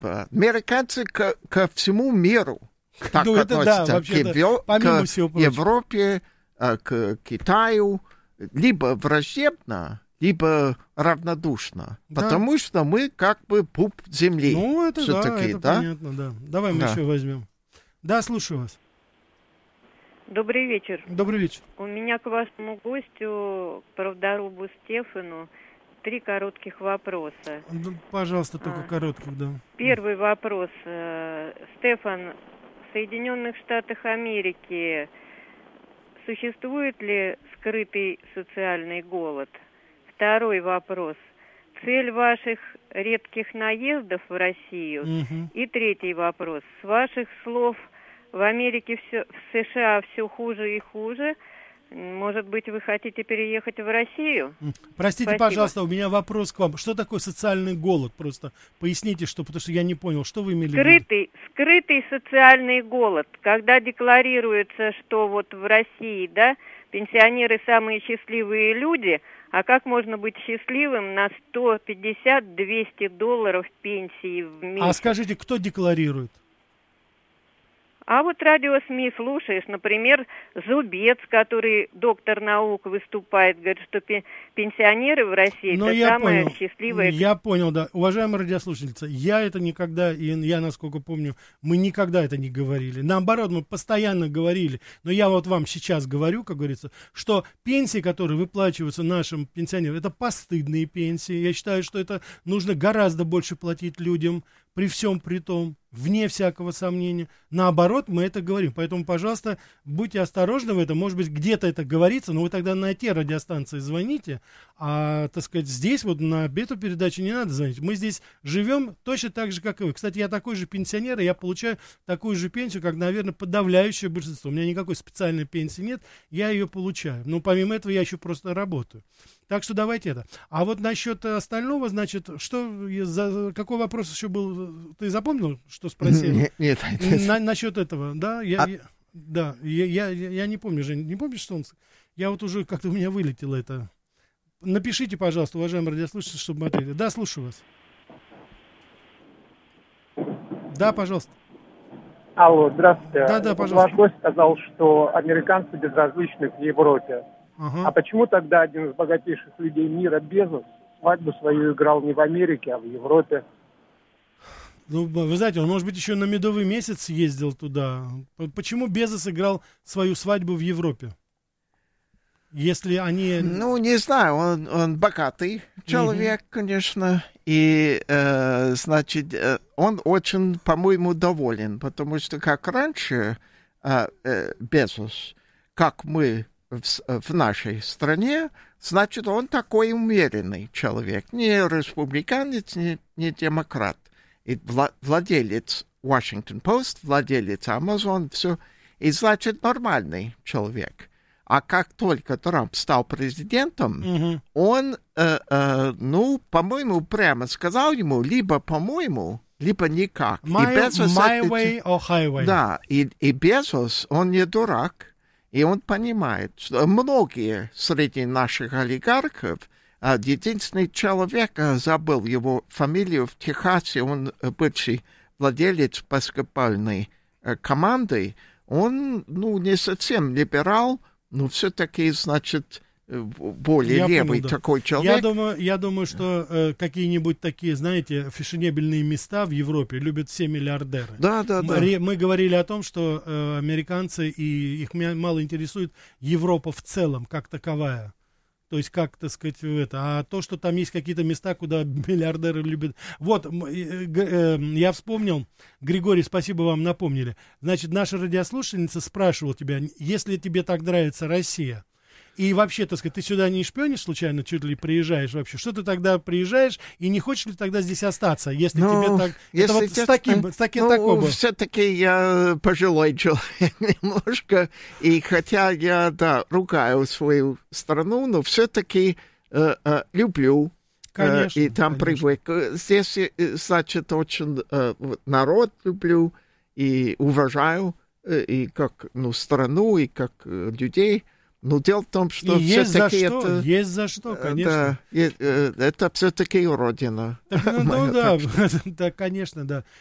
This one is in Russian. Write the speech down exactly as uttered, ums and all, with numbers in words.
американцы ко, ко всему миру так ну, это, да, относятся, к, Евро... помимо к всего прочего. Европе, к Китаю, либо враждебно, либо равнодушно, да. Потому что мы как бы пуп земли. Ну, это да, это да? понятно, да. Давай мы да. еще возьмем. Да, слушаю вас. Добрый вечер. Добрый вечер. У меня к вашему гостю, правдорубу Стефану, три коротких вопроса. Ну, пожалуйста, только а, коротких, да. Первый вопрос. Стефан, в Соединенных Штатах Америки существует ли скрытый социальный голод? Второй вопрос. Цель ваших редких наездов в Россию? Угу. И третий вопрос. С ваших слов, в Америке все, в США все хуже и хуже. Может быть, вы хотите переехать в Россию? Простите, Спасибо. Пожалуйста, у меня вопрос к вам. Что такое социальный голод? Просто поясните, что, потому что я не понял, что вы имели в виду? Скрытый, скрытый социальный голод. Когда декларируется, что вот в России, да, пенсионеры самые счастливые люди, а как можно быть счастливым на сто пятьдесят - двести долларов пенсии в месяц? А скажите, кто декларирует? А вот радио СМИ слушаешь, например, Зубец, который доктор наук выступает, говорит, что пенсионеры в России Но это самая понял. счастливая... Я понял, да. Уважаемая радиослушательница, я это никогда, и я, насколько помню, мы никогда это не говорили. Наоборот, мы постоянно говорили, но я вот вам сейчас говорю, как говорится, что пенсии, которые выплачиваются нашим пенсионерам, это постыдные пенсии. Я считаю, что это нужно гораздо больше платить людям, при всем при том, вне всякого сомнения. Наоборот, мы это говорим. Поэтому, пожалуйста, будьте осторожны в этом. Может быть, где-то это говорится, но вы тогда на те радиостанции звоните, а, так сказать, здесь вот на эту передачу не надо звонить. Мы здесь живем точно так же, как и вы. Кстати, я такой же пенсионер, и я получаю такую же пенсию, как, наверное, подавляющее большинство. У меня никакой специальной пенсии нет, я ее получаю. Но помимо этого я еще просто работаю. Так что давайте это. А вот насчет остального, значит, что, за, какой вопрос еще был? Ты запомнил, что спросил? Нет, нет. На, насчет этого, да? Я, а... я, да, я, я, я не помню, Жень, не помнишь, что он... Я вот уже как-то у меня вылетело это. Напишите, пожалуйста, уважаемые радиослушатели, чтобы мы ответили. Да, слушаю вас. Да, пожалуйста. Алло, здравствуйте. Да, да, пожалуйста. Ваш гость сказал, что американцы безразличны в Европе. Ага. А почему тогда один из богатейших людей мира, Безос, свадьбу свою играл не в Америке, а в Европе? Ну, вы знаете, он, может быть, еще на медовый месяц ездил туда. Почему Безос играл свою свадьбу в Европе? Если они... Ну, не знаю, он, он богатый человек, mm-hmm. конечно, и, э, значит, э, он очень, по-моему, доволен, потому что как раньше э, э, Безос, как мы в, в нашей стране, значит, он такой умеренный человек, не республиканец, не, не демократ, и вла- владелец Washington Post, владелец Amazon, все, и, значит, нормальный человек. А как только Трамп стал президентом, uh-huh. он, э, э, ну, по-моему, прямо сказал ему, либо по-моему, либо никак. My, и Безос, my это, way or highway. Да, и, и Безос, он не дурак, и он понимает, что многие среди наших олигархов, э, единственный человек, э, забыл его фамилию в Техасе, он э, бывший владелец баскетбольной э, команды, он, ну, не совсем либерал, ну, все-таки, значит, более я левый понял, да. такой человек. Я думаю, я думаю что э, какие-нибудь такие, знаете, фешенебельные места в Европе любят все миллиардеры. Да, да, да. Мы, мы говорили о том, что э, американцы, и их мало интересует Европа в целом, как таковая. То есть, как, так сказать, это. А то, что там есть какие-то места, куда миллиардеры любят... Вот, э, э, я вспомнил, Григорий, спасибо вам, напомнили. Значит, наша радиослушательница спрашивала тебя, если тебе так нравится Россия, и вообще, так сказать, ты сюда не шпионишь случайно, чуть ли приезжаешь вообще? Что ты тогда приезжаешь, и не хочешь ли тогда здесь остаться, если ну, тебе так... Если это вот честно, с таким, с таким ну, такого. Все-таки я пожилой человек немножко, и хотя я, да, ругаю свою страну, но все-таки э, э, люблю. Конечно, э, и там конечно. привык. Здесь, значит, очень э, народ люблю и уважаю, э, и как, ну, страну, и как э, людей. Но дело в том, что И есть за все-таки что, это... есть за что, конечно. Да, и, э, это все-таки родина. Так, ну, ну да, да, конечно, да.